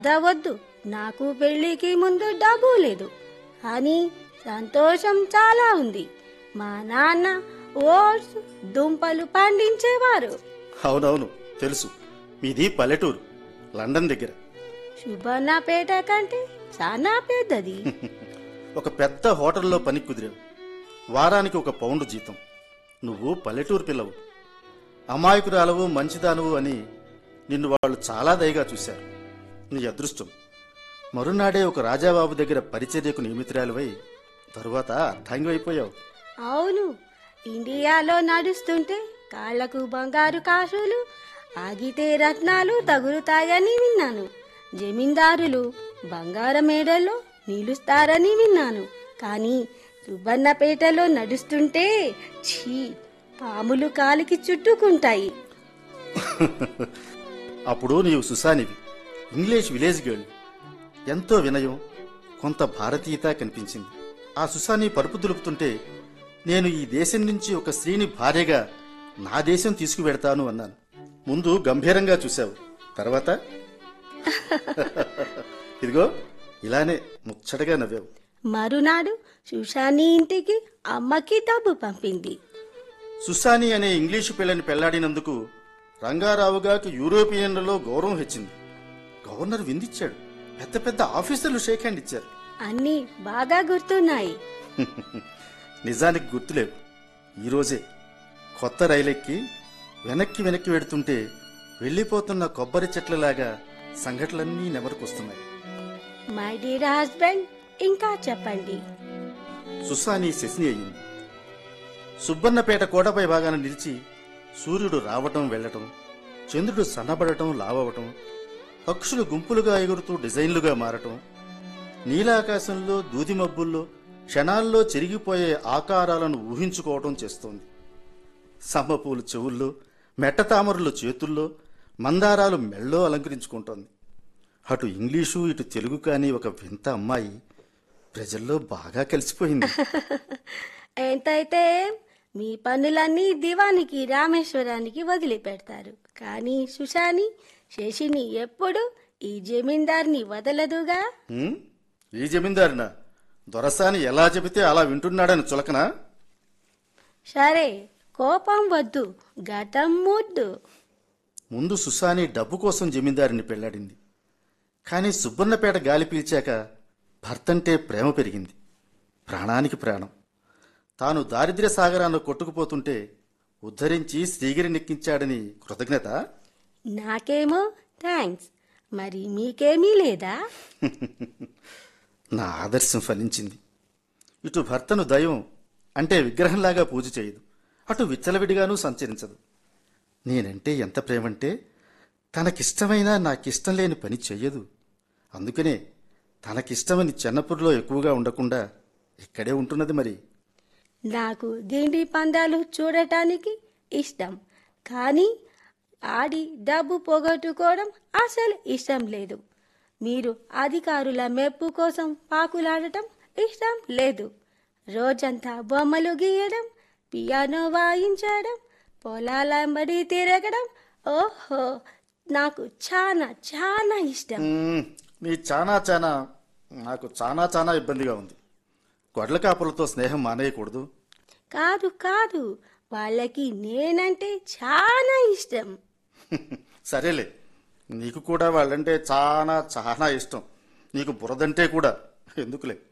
వద్దు, నాకు పెళ్లికి ముందు డబ్బు లేదు, కానీ సంతోషం చాలా ఉంది. మా నాన్న ఓట్స్ దుంపలు పండించేవారు. అవునవును తెలుసు, మీది పల్లెటూరు, లండన్ దగ్గర. సుబర్ణపేట కంటే చాలా పెద్దది. ఒక పెద్ద హోటల్లో పని కుదిరావు, వారానికి 1 పౌండ్ జీతం. నువ్వు పల్లెటూరు పిల్లవు, అమాయకురాలవు, మంచిదానవు అని నిన్ను వాళ్ళు చాలా దయగా చూశారు. నీ అదృష్టం, మరునాడే ఒక రాజాబాబు దగ్గర పరిచర్యకు నియమితురాలువై తరువాత అర్థాంగివైపోయావు. అవును, ఇండియాలో నడుస్తుంటే కాళ్లకు బంగారు కాసులు, ఆగితే రత్నాలు తగులుతాయని విన్నాను. జమీందారులు బంగారం మేడల్లో నిలుస్తారని విన్నాను. కానీ సుబర్ణపేటలో నడుస్తుంటే ఛీ, పాములు కాలికి చుట్టుకుంటాయి. అప్పుడు నీవు సుసానివి, ఇంగ్లీష్ విలేజ్ గర్ల్. ఎంతో వినయం, కొంత భారతీయత కనిపించింది. ఆ సుసాని పరుపు దులుపుతుంటే నేను ఈ దేశం నుంచి ఒక స్త్రీని భార్యగా నా దేశం తీసుకువెడతాను అన్నాను. ముందు గంభీరంగా చూశావు, తర్వాత ఇదిగో ఇలానే ముచ్చటగా నవ్వావు. మరునాడు సుషాని ఇంటికి అమ్మకి డబ్బు పంపింది. సుసాని అనే ఇంగ్లీషు పిల్లని పెళ్లాడినందుకు రంగారావుగారికి యూరోపియన్లలో గౌరవం హెచ్చింది. గవర్నర్ విందిచ్చాడు, పెద్ద పెద్ద ఆఫీసర్లు షేక్ హ్యాండ్ ఇచ్చారు. అన్నీ బాగా గుర్తున్నాయి. నిజానికి గుర్తులేవు. ఈరోజే కొత్త రైలెక్కి వెనక్కి వెనక్కి వెడుతుంటే వెళ్లిపోతున్న కొబ్బరి చెట్లలాగా సంఘటనలన్నీ నెమరుకొస్తున్నాయి. మై డియర్ హస్బెండ్, ఇంకా చెప్పండి. సుసాని శశిని అయ్యింది. సుబ్బన్నపేట కోటపై భాగాన నిలిచి సూర్యుడు రావటం వెళ్లటం, చంద్రుడు సన్నబడటం లావవటం, పక్షులు గుంపులుగా ఎగురుతూ డిజైన్లుగా మారటం, నీలాకాశంలో దూది మబ్బుల్లో క్షణాల్లో చెరిగిపోయే ఆకారాలను ఊహించుకోవటం చేస్తోంది. సమ్మపూలు చెవుల్లో, మెట్టతామరులు చేతుల్లో, మందారాలు మెళ్ళో అలంకరించుకుంటోంది. అటు ఇంగ్లీషు ఇటు తెలుగు కాని ఒక వింత అమ్మాయి ప్రజల్లో బాగా కలిసిపోయింది. ఎంతైతే మీ పనులన్నీ దివానికి రామేశ్వరానికి వదిలిపెడతారు, కానీ సుషాని శశిని ఎప్పుడు ఈ జమీందార్ని వదలదుగా. ఈ జమీందారునా? దొరసాని ఎలా చెబితే అలా వింటున్నాడని చులకనా? సరే, కోపం వద్దు, గతం ముద్దు. ముందు సుసాని డబ్బు కోసం జమీందారిని పెళ్లాడింది. కానీ సుబ్బన్నపేట గాలి పీల్చాక భర్తంటే ప్రేమ పెరిగింది, ప్రాణానికి ప్రాణం. తాను దారిద్ర్య సాగరాన్ని కొట్టుకుపోతుంటే ఉద్ధరించి శ్రీగిరినెక్కించాడని కృతజ్ఞత. నాకేమో థ్యాంక్స్, మరి మీకేమీ లేదా? నా ఆదర్శం ఫలించింది. ఇటు భర్తను దైవం అంటే విగ్రహంలాగా పూజ చేయదు, అటు విచ్చలవిడిగానూ సంచరించదు. నేనంటే ఎంత ప్రేమంటే తనకిష్టమైనా నాకిష్టం లేని పని చెయ్యదు. అందుకనే తనకిష్టమని చెన్నపూర్లో ఎక్కువగా ఉండకుండా ఇక్కడే ఉంటున్నది. మరి నాకు గిండి పందాలు చూడటానికి ఇష్టం, కానీ ఆడి డబ్బు పోగొట్టుకోవడం అసలు ఇష్టం లేదు. మీరు అధికారుల మెప్పు కోసం పాకులాడటం ఇష్టం లేదు. రోజంతా బొమ్మలు గీయడం, పియానో వాయించడం, పొలాలంబడి తిరగడం, ఓహో, నాకు చాలా చాలా ఇష్టం. నీ చానా చానా నాకు చానా చానా ఇబ్బందిగా ఉంది. గొడ్ల కాపులతో స్నేహం మానేయకూడదు. కాదు కాదు, వాళ్ళకి నేనంటే చాలా ఇష్టం. సరేలే, నీకు కూడా వాళ్ళంటే చాలా చాలా ఇష్టం. నీకు బురదంటే కూడా ఎందుకులే.